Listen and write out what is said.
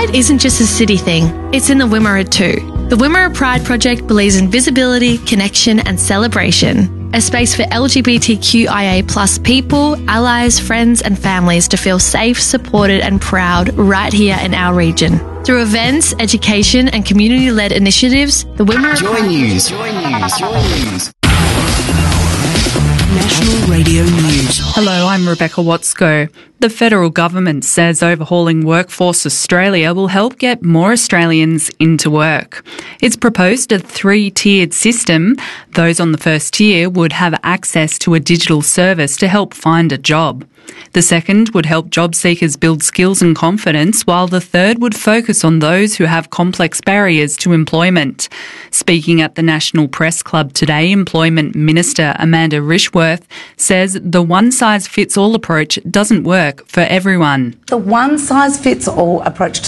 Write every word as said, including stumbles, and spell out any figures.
Pride isn't just a city thing, it's in the Wimmera too. The Wimmera Pride Project believes in visibility, connection and celebration. A space for L G B T Q I A plus people, allies, friends and families to feel safe, supported and proud right here in our region. Through events, education and community-led initiatives, the Wimmera... Joy News. Joy News. Joy News. National Radio News. Hello, I'm Rebecca Watsco. The federal government says overhauling Workforce Australia will help get more Australians into work. It's proposed a three-tiered system. Those on the first tier would have access to a digital service to help find a job. The second would help job seekers build skills and confidence, while the third would focus on those who have complex barriers to employment. Speaking at the National Press Club today, Employment Minister Amanda Rishworth says the one-size-fits-all approach doesn't work for everyone. The one-size-fits-all approach to